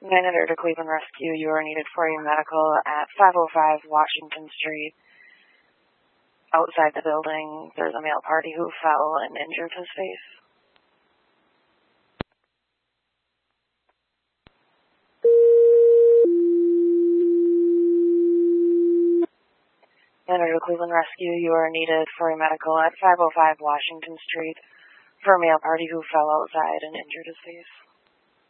900 to Cleveland Rescue. You are needed for your medical at 505 Washington Street. Outside the building, there's a male party who fell and injured his face. 900 to Cleveland Rescue. You are needed for your medical at 505 Washington Street for a male party who fell outside and injured his face.